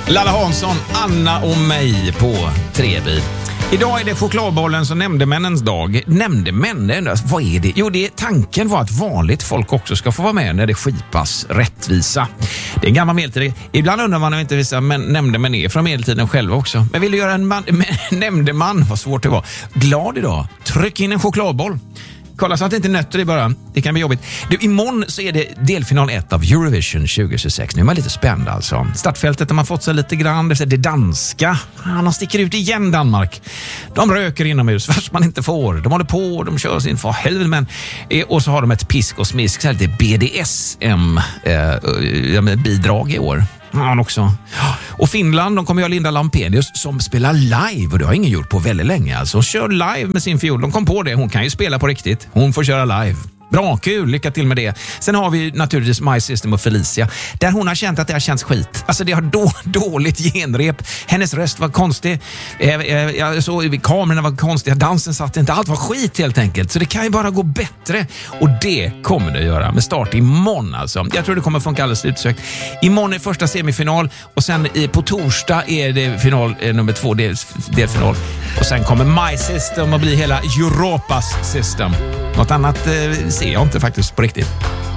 Lalla Hansson, Anna och mig på Trebil. Idag är det chokladbollens och nämndemännens dag. Nämndemännen, vad är det? Jo, tanken var att vanligt folk också ska få vara med när det skipas rättvisa. Det är en gammal medeltid. Ibland undrar man om inte vissa nämndemän är från medeltiden själva också. Men vill du göra en nämndeman, vad svårt det var, glad idag, tryck in en chokladboll. Kolla så att det inte nötter i bara. Det kan bli jobbigt. Imorgon så är det delfinal 1 av Eurovision 2026. Nu är man lite spänd alltså. Startfältet har man fått sig lite grann. Det danska. De sticker ut igen, Danmark. De röker inomhus fast man inte får. De håller på, de kör sin för helvete. Men, och så har de ett pisk och smisk. Så lite BDSM-bidrag i år. Ja, också. Och Finland, de kommer ju ha Linda Lampenius som spelar live, och det har ingen gjort på väldigt länge. Alltså kör live med sin fiol. De kom på det, hon kan ju spela på riktigt. Hon får köra live. Bra, kul, lycka till med det. Sen har vi naturligtvis My System och Felicia, där hon har känt att det har känts skit. Alltså det har dåligt genrep. Hennes röst var konstig. Kamerorna var konstiga. Dansen satt inte. Allt var skit helt enkelt. Så det kan ju bara gå bättre. Och det kommer det göra med start imorgon alltså. Jag tror det kommer funka alldeles utsökt. Imorgon är första semifinal och sen på torsdag är det final nummer 2, delfinal. Och sen kommer My System att bli hela Europas system. Något annat ser jag inte faktiskt på riktigt.